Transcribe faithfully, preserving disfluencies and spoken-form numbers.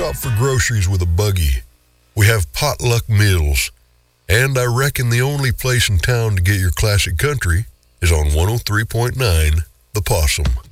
stop for groceries with a buggy. We have potluck meals. And I reckon the only place in town to get your classic country is on one oh three point nine The Possum.